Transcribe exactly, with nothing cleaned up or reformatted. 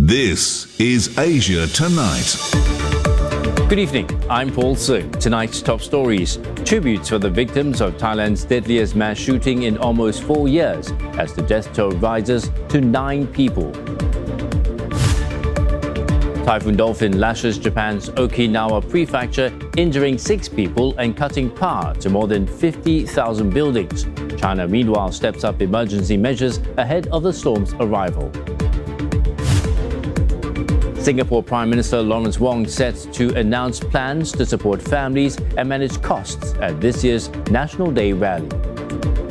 This is Asia Tonight. Good evening, I'm Paul Sung. Tonight's top stories. Tributes for the victims of Thailand's deadliest mass shooting in almost four years as the death toll rises to nine people. Typhoon Dolphin lashes Japan's Okinawa prefecture, injuring six people and cutting power to more than fifty thousand buildings. China, meanwhile, steps up emergency measures ahead of the storm's arrival. Singapore Prime Minister Lawrence Wong set to announce plans to support families and manage costs at this year's National Day rally.